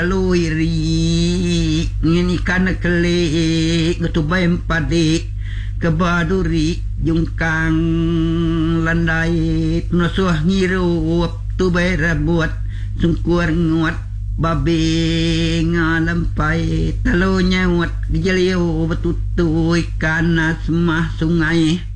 luiri ngini kana kele ngetubay padi kebaduri jungkang landai nasuh ngirup tubay rabuat sungkur nguat babi ngalampai talo nyawat gejaliu betutu ikan asmah sungai